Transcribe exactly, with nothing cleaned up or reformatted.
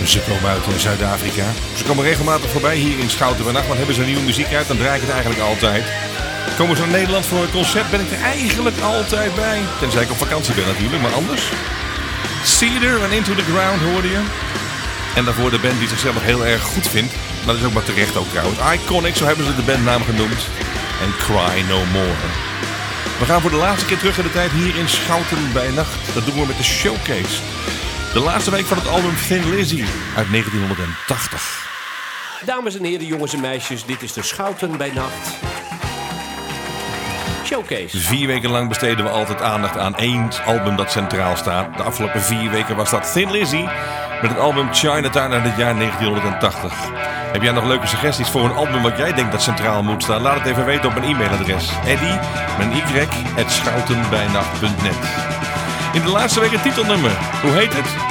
Ze komen uit Zuid-Afrika. Ze komen regelmatig voorbij hier in Schouten bij Nacht. Want hebben ze nieuwe muziek uit, dan draai ik het eigenlijk altijd. Komen ze naar Nederland voor een concert, ben ik er eigenlijk altijd bij. Tenzij ik op vakantie ben natuurlijk, maar anders. Cedar en Into the Ground hoorde je. En daarvoor de band die zichzelf heel erg goed vindt. Maar dat is ook maar terecht ook trouwens. Iconic, zo hebben ze de bandnaam genoemd. En Cry No More. We gaan voor de laatste keer terug in de tijd hier in Schouten bij Nacht. Dat doen we met de Showcase. De laatste week van het album Thin Lizzy uit negentien tachtig. Dames en heren, jongens en meisjes, dit is de Schouten bij Nacht Showcase. Vier weken lang besteden we altijd aandacht aan één album dat centraal staat. De afgelopen vier weken was dat Thin Lizzy met het album Chinatown uit het jaar negentien tachtig. Heb jij nog leuke suggesties voor een album wat jij denkt dat centraal moet staan? Laat het even weten op mijn e-mailadres. Eddy, met een y, at schoutenbijnacht punt net. In de laatste week het titelnummer. Hoe heet het?